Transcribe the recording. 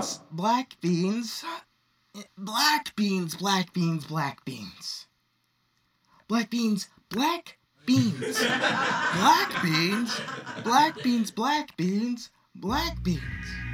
beans, black beans. Black beans, black beans, black beans. Black beans, black beans. Black beans, black beans, black beans, black beans.